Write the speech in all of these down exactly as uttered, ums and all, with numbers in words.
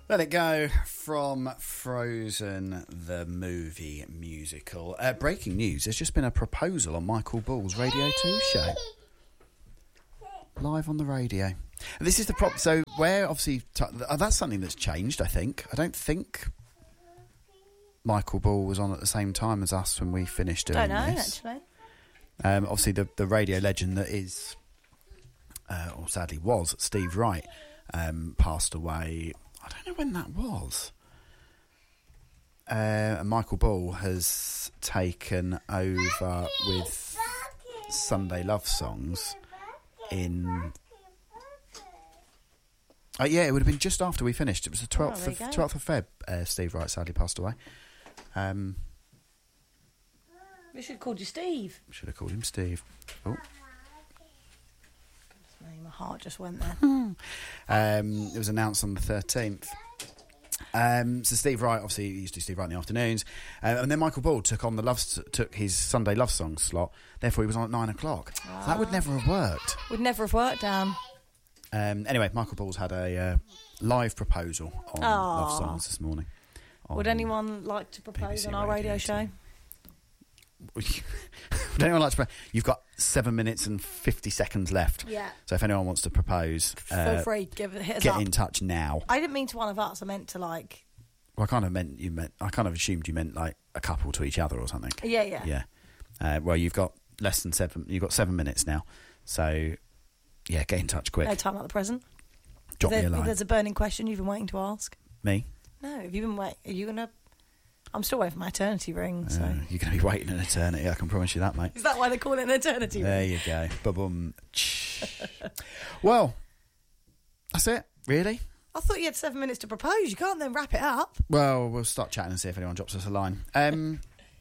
Let It Go from Frozen, the movie musical. Uh, breaking news, there's just been a proposal on Michael Ball's Radio two show. Live on the radio. And this is the prop. So, where obviously. T- uh, that's something that's changed, I think. I don't think Michael Ball was on at the same time as us when we finished doing this. Don't know, this. actually. Um, obviously, the, the radio legend that is, uh, or sadly was, Steve Wright, um, passed away. I don't know when that was. Uh, and Michael Ball has taken over with Sunday Love Songs in... Uh, yeah, it would have been just after we finished. It was the twelfth, oh, of, twelfth of February. Uh, Steve Wright sadly passed away. Um, we should have called you Steve. Should have called him Steve. Oh. My heart just went there. um, it was announced on the thirteenth. Um, so Steve Wright, obviously, he used to do Steve Wright in the afternoons, uh, and then Michael Ball took on the love, took his Sunday Love Song slot. Therefore, he was on at nine o'clock. Ah. So that would never have worked. Would never have worked, Dan. Um, anyway, Michael Ball's had a uh, live proposal on Aww. Love Songs this morning. Would anyone like to propose B B C on our radio, radio show? Would anyone like to propose? You've got seven minutes and fifty seconds left. Yeah. So if anyone wants to propose, feel uh, free. Give it. Hit us get up. in touch now. I didn't mean to one of us. I meant to like. Well, I kind of meant you meant. I kind of assumed you meant like a couple to each other or something. Yeah, yeah, yeah. Uh, well, you've got less than seven. You've got seven minutes now. So yeah, get in touch quick. No time like the present. Drop there, me a line. If there's a burning question you've been waiting to ask. Me? No. Have you been waiting? Are you gonna? I'm still waiting for my eternity ring. So. Uh, you're going to be waiting an eternity, I can promise you that, mate. Is that why they call it an eternity there ring? There you go. Ba-boom. Well, that's it, really. I thought you had seven minutes to propose. You can't then wrap it up. Well, we'll start chatting and see if anyone drops us a line. Um,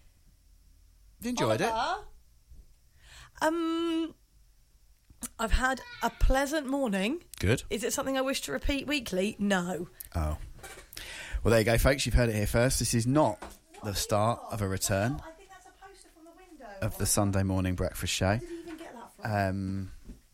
you enjoyed Oliver? it? Um, I've had a pleasant morning. Good. Is it something I wish to repeat weekly? No. Oh. Well, there you go, folks. You've heard it here first. This is not the start of a return I think that's a poster from the window of the Sunday morning breakfast show. Where did you even get that from? Um,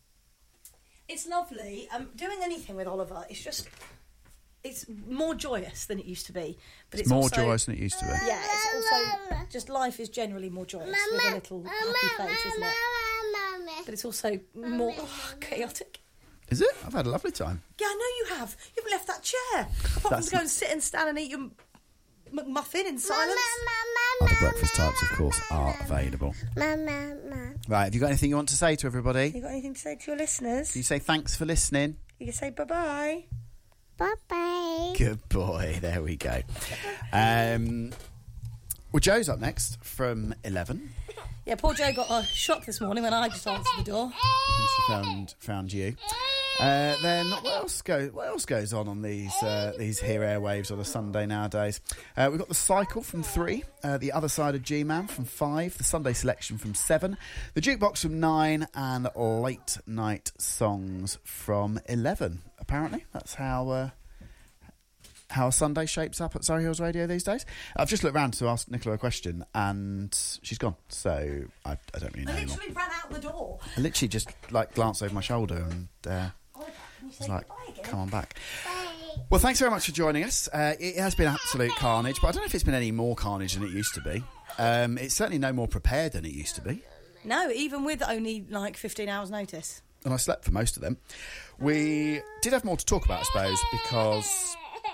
it's lovely. Um, doing anything with Oliver, it's just, it's more joyous than it used to be. But it's, it's more also, joyous than it used to be. Yeah, it's also just life is generally more joyous with a little happy face, isn't it? But it's also more oh, chaotic. Is it? I've had a lovely time. Yeah, I know you have. You haven't left that chair. Apart from to go and sit and stand and eat your McMuffin in silence. Other breakfast types, of course, are available. Right, have you got anything you want to say to everybody? Have you got anything to say to your listeners? You say thanks for listening. You can say bye-bye. Bye-bye. Good boy. There we go. Um, well, Joe's up next from eleven. Yeah, poor Joe got a shock this morning when I just answered the door. And she found found you. Uh, then what else goes? What else goes on on these uh, these here airwaves on a Sunday nowadays? Uh, we've got the cycle from three, uh, the other side of G-Man from five, the Sunday selection from seven, the jukebox from nine, and late night songs from eleven. Apparently, that's how. Uh, How a Sunday shapes up at Surrey Hills Radio these days. I've just looked round to ask Nicola a question and she's gone. So I, I don't really know I anymore. literally ran out the door. I literally just like glanced over my shoulder and uh, was like, again? come on back. Well, thanks very much for joining us. Uh, it has been absolute carnage, but I don't know if it's been any more carnage than it used to be. Um, it's certainly no more prepared than it used to be. No, even with only like fifteen hours notice. And I slept for most of them. We did have more to talk about, I suppose, because...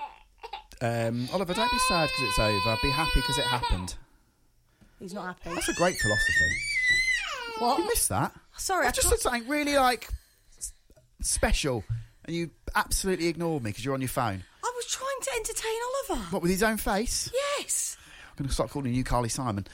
Um, Oliver, don't be sad because it's over. Be happy because it happened. He's not happy. That's a great philosophy. What? You missed that? Sorry, I I just can't- said something really, like, s- special, and you absolutely ignored me because you're on your phone. I was trying to entertain Oliver. What, with his own face? Yes. I'm going to start calling you Carly Simon.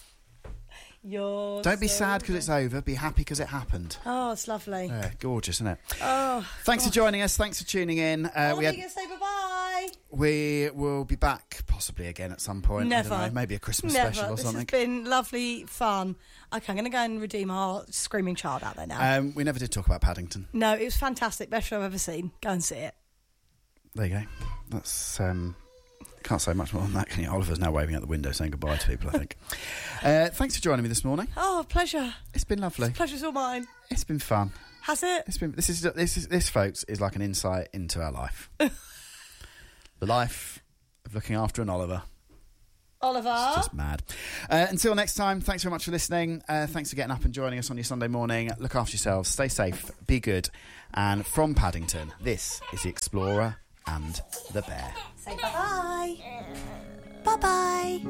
You're Don't be so sad because it's over. Be happy because it happened. Oh, it's lovely. Yeah, gorgeous, isn't it? Oh, Thanks gosh. for joining us. Thanks for tuning in. Uh, Oh, we are had, you going to say bye-bye? we will be back possibly again at some point. I don't Never. know, maybe a Christmas Never. special or This something. has been lovely fun. Okay, I'm going to go and redeem our screaming child out there now. Um, we never did talk about Paddington. no, it was fantastic. Best show I've ever seen. Go and see it. There you go. That's um, can't say much more than that, can you? Oliver's now waving out the window saying goodbye to people, I think. uh, thanks for joining me this morning. Oh, pleasure. It's been lovely. Pleasure's all mine. It's been fun. Has it? It's been this is this is this folks is like an insight into our life. The life of looking after an Oliver. Oliver. It's just mad. Uh, until next time, thanks very much for listening. Uh, thanks for getting up and joining us on your Sunday morning. Look after yourselves, stay safe, be good. And from Paddington, this is the Explorer and the Bear. Say bye-bye. Bye-bye.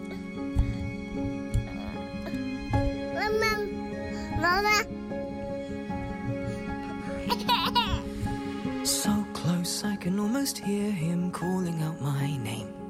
Mama. Mama. So close I can almost hear him calling out my name.